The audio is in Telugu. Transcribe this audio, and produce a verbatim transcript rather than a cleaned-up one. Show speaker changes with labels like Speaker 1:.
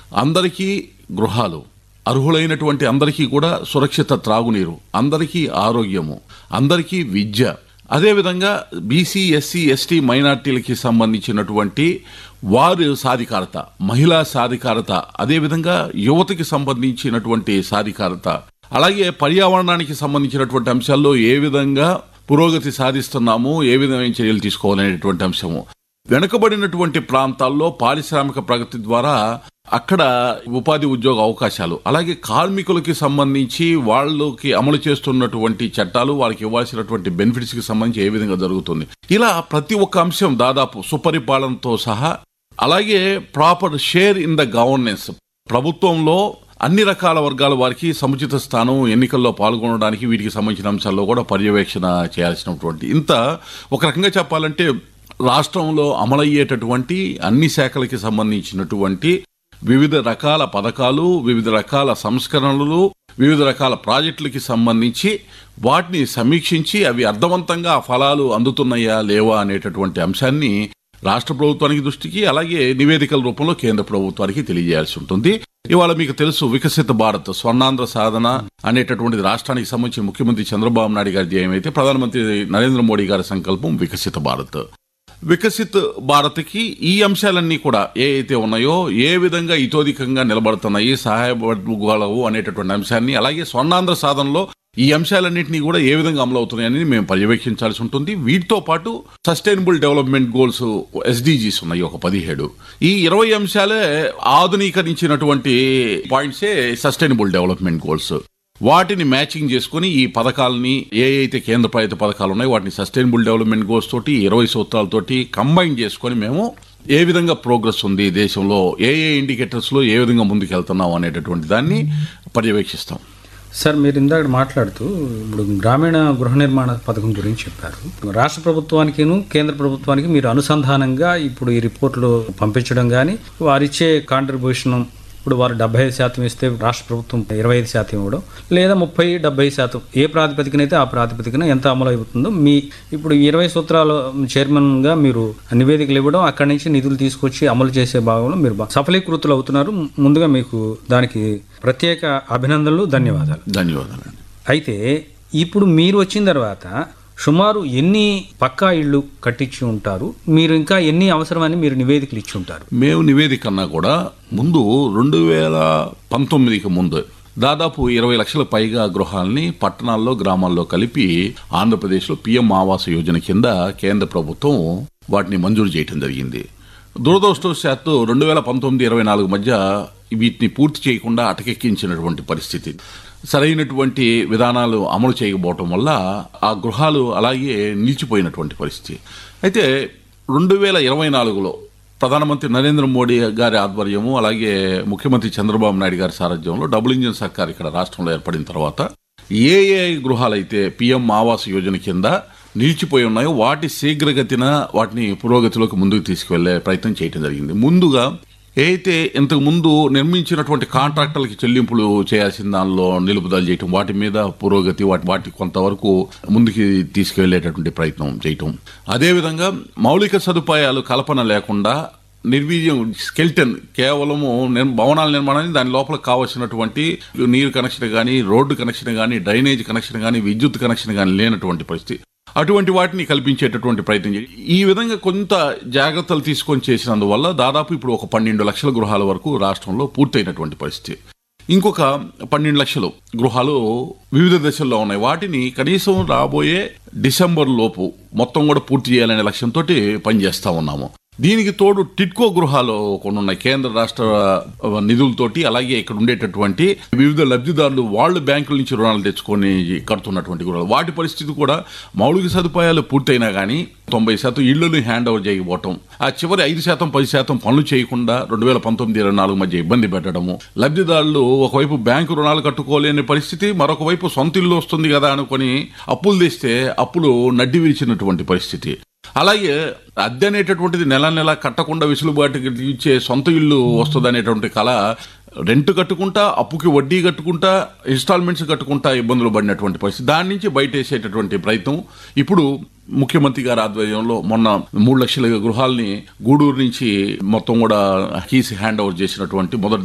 Speaker 1: అందరికీ గృహాలు, అర్హులైనటువంటి అందరికీ కూడా సురక్షిత త్రాగునీరు, అందరికీ ఆరోగ్యము, అందరికీ విద్య, అదేవిధంగా బీసీ ఎస్సీ ఎస్టీ మైనార్టీలకి సంబంధించినటువంటి వారి సాధికారత, మహిళా సాధికారత, అదేవిధంగా యువతకి సంబంధించినటువంటి సాధికారత, అలాగే పర్యావరణానికి సంబంధించినటువంటి అంశాల్లో ఏ విధంగా పురోగతి సాధిస్తున్నాము, ఏ విధమైన చర్యలు తీసుకోవాలనేటువంటి అంశము. వెనుకబడినటువంటి ప్రాంతాల్లో పారిశ్రామిక ప్రగతి ద్వారా అక్కడ ఉపాధి ఉద్యోగ అవకాశాలు, అలాగే కార్మికులకి సంబంధించి వాళ్ళకి అమలు చేస్తున్నటువంటి చట్టాలు, వాళ్ళకి ఇవ్వాల్సినటువంటి బెనిఫిట్స్ కి సంబంధించి ఏ విధంగా జరుగుతుంది, ఇలా ప్రతి ఒక్క అంశం దాదాపు సుపరిపాలనతో సహా, అలాగే proper share in the governance, ప్రభుత్వంలో అన్ని రకాల వర్గాల వారికి సముచిత స్థానం, ఎన్నికల్లో పాల్గొనడానికి వీటికి సంబంధించిన అంశాల్లో కూడా పర్యవేక్షణ చేయాల్సినటువంటి, ఇంత ఒక రకంగా చెప్పాలంటే రాష్ట్రంలో అమలయ్యేటటువంటి అన్ని శాఖలకి సంబంధించినటువంటి వివిధ రకాల పథకాలు, వివిధ రకాల సంస్కరణలు, వివిధ రకాల ప్రాజెక్టులకి సంబంధించి వాటిని సమీక్షించి అవి అర్థవంతంగా ఆ ఫలాలు అందుతున్నాయా లేవా అనేటటువంటి అంశాన్ని రాష్ట్ర ప్రభుత్వానికి దృష్టికి, అలాగే నివేదికల రూపంలో కేంద్ర ప్రభుత్వానికి తెలియజేయాల్సి ఉంటుంది. ఇవాళ మీకు తెలుసు, వికసిత భారత్, స్వర్ణాంధ్ర సాధన అనేటటువంటిది రాష్ట్రానికి సంబంధించి ముఖ్యమంత్రి చంద్రబాబు నాయుడు గారి ధ్యేయం అయితే, ప్రధానమంత్రి నరేంద్ర మోడీ గారి సంకల్పం వికసిత భారత్. వికసిత్ భారత్కి ఈ అంశాలన్నీ కూడా ఏ అయితే ఉన్నాయో, ఏ విధంగా ఇతోధికంగా నిలబడుతున్నాయి, సహాయపడగలవు అనేటటువంటి అంశాన్ని, అలాగే స్వర్ణాంధ్ర సాధనలో ఈ అంశాలన్నింటినీ కూడా ఏ విధంగా అమలు అవుతున్నాయని మేము పర్యవేక్షించాల్సి ఉంటుంది. వీటితో పాటు సస్టైనబుల్ డెవలప్మెంట్ గోల్స్, ఎస్డీజీస్ ఉన్నాయి ఒక పదిహేడు. ఈ ఇరవై అంశాలే ఆధునీకరించినటువంటి పాయింట్సే సస్టైనబుల్ డెవలప్మెంట్ గోల్స్. వాటిని మ్యాచింగ్ చేసుకుని ఈ పథకాలని, ఏ అయితే కేంద్ర ప్రభుత్వ పథకాలు ఉన్నాయో వాటిని సస్టైనబుల్ డెవలప్మెంట్ గోల్స్ తోటి, ఇరవై సూత్రాలతోటి కంబైన్ చేసుకుని మేము ఏ విధంగా ప్రోగ్రెస్ ఉంది దేశంలో, ఏ ఏ ఇండికేటర్స్ లో ఏ విధంగా ముందుకు వెళ్తున్నాం అనేటటువంటి దాన్ని పర్యవేక్షిస్తాం.
Speaker 2: సార్, మీరు ఇందాక మాట్లాడుతూ ఇప్పుడు గ్రామీణ గృహ నిర్మాణ పథకం గురించి చెప్పారు. రాష్ట్ర ప్రభుత్వానికి కేంద్ర ప్రభుత్వానికి మీరు అనుసంధానంగా ఇప్పుడు ఈ రిపోర్టులు పంపించడం కానీ, వారిచ్చే కాంట్రిబ్యూషన్, ఇప్పుడు వారు డెబ్బై ఐదు శాతం ఇస్తే రాష్ట్ర ప్రభుత్వం ఇరవై ఐదు శాతం ఇవ్వడం, లేదా ముప్పై డెబ్బై శాతం ఏ ప్రాతిపదికనైతే ఆ ప్రాతిపదికన ఎంత అమలు అవుతుందో, మీ ఇప్పుడు ఇరవై సూత్రాల చైర్మన్ గా మీరు నివేదికలు ఇవ్వడం, అక్కడి నుంచి నిధులు తీసుకొచ్చి అమలు చేసే భాగంలో మీరు సఫలీకృతులు అవుతున్నారు. ముందుగా మీకు దానికి ప్రత్యేక అభినందనలు, ధన్యవాదాలు.
Speaker 1: ధన్యవాదాలు.
Speaker 2: అయితే ఇప్పుడు మీరు వచ్చిన తర్వాత సుమారు ఎన్ని పక్కా ఇళ్లు కట్టించి ఉంటారు, మీరు ఇంకా ఎన్ని అవసరమని మీరు నివేదికలు ఇచ్చి ఉంటారు?
Speaker 1: మేము నివేదిక కన్నా కూడా ముందు రెండు వేల పంతొమ్మిదికి ముందు దాదాపు ఇరవై లక్షల పైగా గృహాలని పట్టణాల్లో, గ్రామాల్లో కలిపి ఆంధ్రప్రదేశ్లో పీఎం ఆవాస్ యోజన కింద కేంద్ర ప్రభుత్వం వాటిని మంజూరు చేయడం జరిగింది. దురదృష్టవశాత్తు రెండు వేల పంతొమ్మిది ఇరవై నాలుగు మధ్య వీటిని పూర్తి చేయకుండా అటకెక్కించినటువంటి పరిస్థితి, సరైనటువంటి విధానాలు అమలు చేయకపోవటం వల్ల ఆ గృహాలు అలాగే నిలిచిపోయినటువంటి పరిస్థితి. అయితే రెండు వేల ఇరవై నాలుగులో ప్రధానమంత్రి నరేంద్ర మోడీ గారి ఆధ్వర్యము, అలాగే ముఖ్యమంత్రి చంద్రబాబు నాయుడు గారి సారథ్యంలో డబుల్ ఇంజిన్ సర్కార్ ఇక్కడ రాష్ట్రంలో ఏర్పడిన తర్వాత ఏ ఏ గృహాలైతే పీఎం ఆవాస్ యోజన కింద నిలిచిపోయి ఉన్నాయో వాటి శీఘ్రగతిన వాటిని పురోగతిలోకి ముందుకు తీసుకువెళ్లే ప్రయత్నం చేయడం జరిగింది. ముందుగా అయితే ఇంతకు ముందు నిర్మించినటువంటి కాంట్రాక్టర్లకి చెల్లింపులు చేయాల్సిన దానిలో నిలుపుదల చేయటం, వాటి మీద పురోగతి, వాటి వాటి కొంతవరకు ముందుకు తీసుకువెళ్లేటటువంటి ప్రయత్నం చేయటం, అదేవిధంగా మౌలిక సదుపాయాలు కల్పన లేకుండా నిర్వీర్యం, స్కెల్టన్, కేవలము భవనాల నిర్మాణాన్ని దాని లోపల కావాల్సినటువంటి నీరు కనెక్షన్ కానీ, రోడ్డు కనెక్షన్ కానీ, డ్రైనేజ్ కనెక్షన్ కానీ, విద్యుత్ కనెక్షన్ కానీ లేనటువంటి పరిస్థితి, అటువంటి వాటిని కల్పించేటటువంటి ప్రయత్నం చేయాలి. ఈ విధంగా కొంత జాగ్రత్తలు తీసుకొని చేసినందువల్ల దాదాపు ఇప్పుడు ఒక పన్నెండు లక్షల గృహాల వరకు రాష్ట్రంలో పూర్తయినటువంటి పరిస్థితి. ఇంకొక పన్నెండు లక్షలు గృహాలు వివిధ దశల్లో ఉన్నాయి. వాటిని కనీసం రాబోయే డిసెంబర్ లోపు మొత్తం కూడా పూర్తి చేయాలనే లక్ష్యంతో పనిచేస్తా ఉన్నాము. దీనికి తోడు టిడ్కో గృహాలు కొన్ని ఉన్నాయి కేంద్ర రాష్ట్ర నిధులతోటి, అలాగే ఇక్కడ ఉండేటటువంటి వివిధ లబ్ధిదారులు వాళ్ళు బ్యాంకుల నుంచి రుణాలు తెచ్చుకొని కడుతున్నటువంటి గృహాలు, వాటి పరిస్థితి కూడా మౌలిక సదుపాయాలు పూర్తయినా కానీ తొంభై శాతం ఇళ్లను హ్యాండ్ ఓవర్ చేయకపోవటం, ఆ చివరి ఐదు శాతం పది శాతం పనులు చేయకుండా రెండు వేల పంతొమ్మిది ఇరవై నాలుగు మధ్య ఇబ్బంది పెట్టడము, లబ్ధిదారులు ఒకవైపు బ్యాంకు రుణాలు కట్టుకోలేని పరిస్థితి, మరొక వైపు సొంత ఇల్లు వస్తుంది కదా అనుకుని అప్పులు తెస్తే అప్పులు నడ్డి విరిచినటువంటి పరిస్థితి. అలాగే అద్దె అనేటటువంటిది నెల నెల కట్టకుండా వెసులుబాటుకి ఇచ్చే సొంత ఇల్లు వస్తుంది అనేటువంటి కళ రెంట్ కట్టుకుంటా, అప్పుకి వడ్డీ కట్టుకుంటా, ఇన్స్టాల్మెంట్స్ కట్టుకుంటా ఇబ్బందులు పడినటువంటి పరిస్థితి. దాని నుంచి బయటేసేటటువంటి ప్రయత్నం ఇప్పుడు ముఖ్యమంత్రి గారి ఆధ్వర్యంలో మొన్న మూడు లక్షల గృహాలని గూడూరు నుంచి మొత్తం కూడా కీస్ హ్యాండ్ ఓవర్ చేసినటువంటి మొదటి